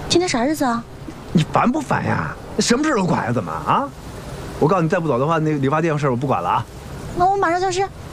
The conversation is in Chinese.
今天啥日子啊？ 你烦不烦呀？什么事都管呀？怎么啊？我告诉你，再不走的话，那个理发店的事我不管了啊。 那我马上就去。